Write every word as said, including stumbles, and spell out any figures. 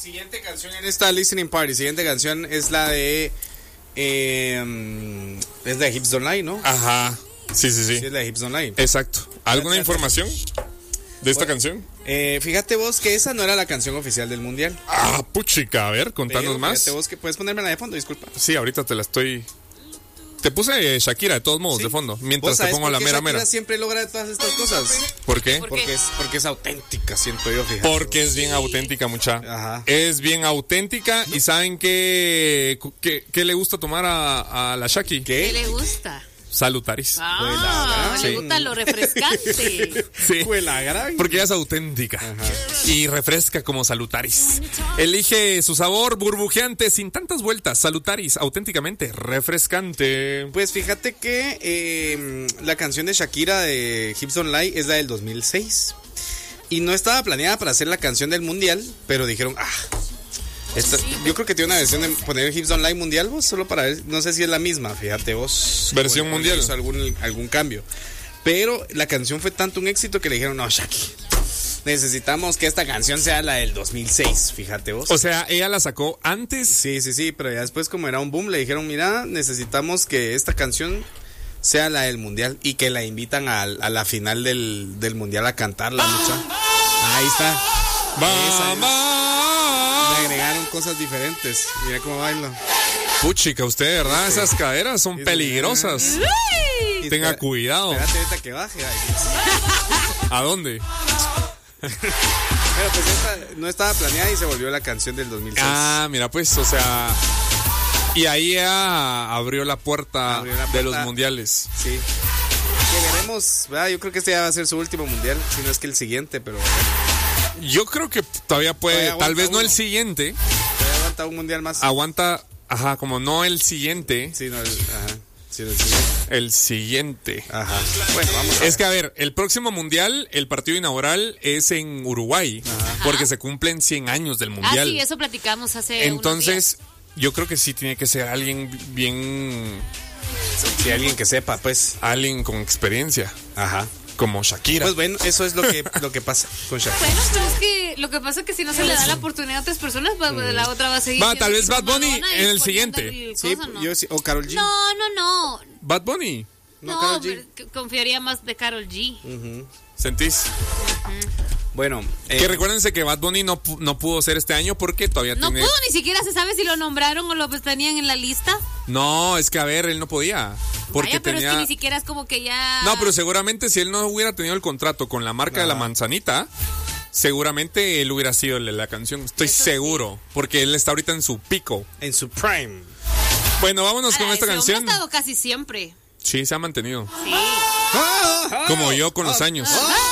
Siguiente canción en esta listening party. Siguiente canción es la de. Eh, es la de Hips Don't Lie, ¿no? Ajá. Sí, sí, sí. Sí, es la de Hips Don't Lie. Exacto. ¿Alguna información de esta bueno, canción? Eh, fíjate vos que esa no era la canción oficial del mundial. Ah, puchica. A ver, contanos Pero más. Fíjate vos que puedes ponerme la de fondo, disculpa. Sí, ahorita te la estoy. Te puse Shakira de todos modos, ¿sí? De fondo. Mientras te pongo la mera Shakira mera. Siempre logra todas estas cosas. ¿Por qué? ¿Por qué? Porque es, porque es auténtica, siento yo, fíjate. Porque es bien auténtica, mucha. Ajá. Es bien auténtica. ¿Y saben qué, qué, qué le gusta tomar a, a la Shaki? ¿Qué? ¿Qué le gusta? Salutaris. Ah, le gusta sí. Lo refrescante. Sí. Porque ella es auténtica. Ajá. Y refresca como Salutaris. Elige su sabor burbujeante sin tantas vueltas. Salutaris, auténticamente refrescante. Pues fíjate que eh, la canción de Shakira de Hips Don't Lie es la del dos mil seis. Y no estaba planeada para hacer la canción del mundial, pero dijeron, ah, esta, yo creo que tiene una versión de poner Hips Don't Lie mundial, vos, solo para ver, no sé si es la misma, fíjate vos. Versión bueno, mundial. Hizo algún, algún cambio. Pero la canción fue tanto un éxito que le dijeron, no, Shaki, necesitamos que esta canción sea la del dos mil seis, fíjate vos. O sea, ella la sacó antes. Sí, sí, sí, pero ya después como era un boom, le dijeron, mira, necesitamos que esta canción sea la del mundial y que la invitan a, a la final del, del mundial a cantarla, mucha. Ahí está. Esa, le agregaron cosas diferentes. Mira cómo bailo. Puchica, usted, ¿verdad? Sí. Esas caderas son peligrosas. Uy. Tenga espera, cuidado. Espérate ahorita que baje. Ay, ¿a dónde? Pero pues esta no estaba planeada y se volvió la canción del dos mil seis. Ah, mira pues, o sea... Y ahí ya abrió la puerta, abrió la puerta de los mundiales. Sí. Que veremos, ¿verdad? Yo creo que este ya va a ser su último mundial, si no es que el siguiente, pero... Yo creo que todavía puede, todavía tal vez uno. No el siguiente. Todavía aguanta un mundial más. Aguanta, ajá, como no el siguiente. Sí, no, el, ajá. Sí, el siguiente. El siguiente. Ajá. Bueno, vamos a ver. Es que a ver, el próximo mundial, el partido inaugural es en Uruguay. Ajá. Porque se cumplen cien años del mundial. Ah, sí, eso platicamos hace Entonces, unos días. Yo creo que sí tiene que ser alguien bien... Sí, alguien que sepa, pues. Alguien con experiencia. Ajá. Como Shakira. Pues bueno, eso es lo que, lo que pasa con Shakira. Bueno, pero es que lo que pasa es que si no se le da la oportunidad a otras personas, pues mm. la otra va a seguir. Va, tal vez Bad Bunny en el siguiente. El sí, cosa, ¿no? Yo sí, o Karol G. No, no, no. Bad Bunny. No, no Karol G. Confiaría más de Karol G. Uh-huh. ¿Sentís? Uh-huh. Bueno, eh, que recuérdense que Bad Bunny no, no pudo ser este año porque todavía no tiene... pudo, ni siquiera se sabe si lo nombraron o lo tenían en la lista. No, es que a ver, él no podía. Porque Vaya, pero tenía... es que ni siquiera es como que ya... No, pero seguramente si él no hubiera tenido el contrato con la marca ah. de la manzanita, seguramente él hubiera sido el de la canción. Estoy Eso seguro, sí. Porque él está ahorita en su pico. En su prime. Bueno, vámonos Ahora, con esta ese canción. Ha estado casi siempre. Sí, se ha mantenido. Sí. Como yo con los años.